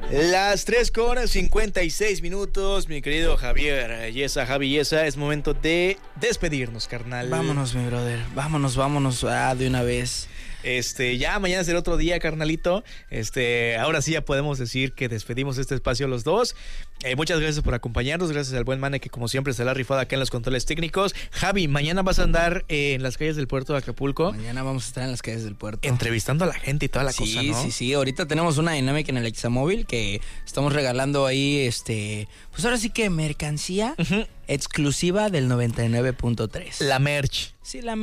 Las 3:56, mi querido Javier Yesa, Javi Yesa, es momento de despedirnos, carnal. Vámonos, mi brother, vámonos de una vez. Ya mañana será otro día, carnalito. Ahora sí ya podemos decir que despedimos este espacio los dos. Muchas gracias por acompañarnos, gracias al buen Mane que como siempre se la ha rifado acá en los controles técnicos. Javi, mañana vas a andar en las calles del puerto de Acapulco. Mañana vamos a estar en las calles del puerto. Entrevistando a la gente y toda la cosa, ¿no? Sí, ahorita tenemos una dinámica en el Examóvil que estamos regalando ahí, pues ahora sí que mercancía exclusiva del 99.3. La merch. Sí, la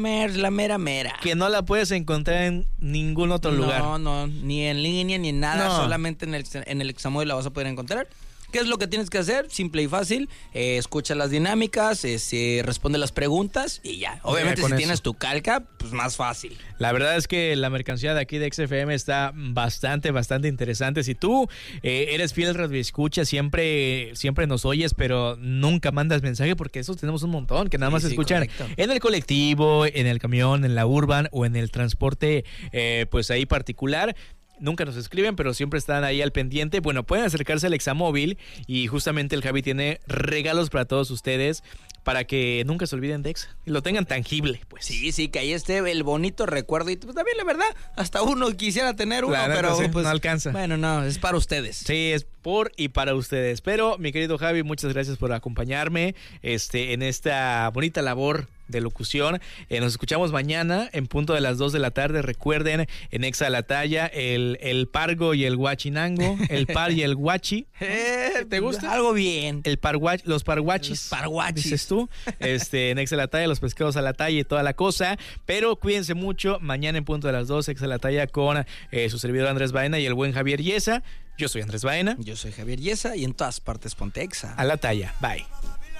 mera. Que no la puedes encontrar en ningún otro lugar. No, ni en línea ni en nada, solamente en el Examóvil la vas a poder encontrar. ¿Qué es lo que tienes que hacer? Simple y fácil. Escucha las dinámicas, responde las preguntas y ya. Obviamente si tienes tu calca, pues más fácil. La verdad es que la mercancía de aquí de XFM está bastante interesante. Si tú eres fiel radioescucha, siempre nos oyes, pero nunca mandas mensaje, porque esos tenemos un montón que nada más escuchan en el colectivo, en el camión, en la urban o en el transporte pues ahí particular. Nunca nos escriben, pero siempre están ahí al pendiente. Bueno, pueden acercarse al Examóvil y justamente el Javi tiene regalos para todos ustedes para que nunca se olviden de Exa y lo tengan tangible, pues. Sí, que ahí esté el bonito recuerdo y pues también la verdad, hasta uno quisiera tener uno, pero pues no alcanza. Bueno, no, es para ustedes. Sí, es por y para ustedes. Pero, mi querido Javi, muchas gracias por acompañarme en esta bonita labor de locución. Nos escuchamos mañana en punto de las 2 de la tarde. Recuerden, en Exa la talla, el pargo y el guachinango, el par y el guachi. ¿Te gusta? Algo bien. Los parguachis. Los parguachis. Dices tú. En Exa la talla, los pescados a la talla y toda la cosa. Pero cuídense mucho. Mañana en punto de las 2, Exa la talla con su servidor Andrés Baena y el buen Javier Yesa. Yo soy Andrés Baena. Yo soy Javier Yesa y en todas partes ponte Exa. A la talla. Bye.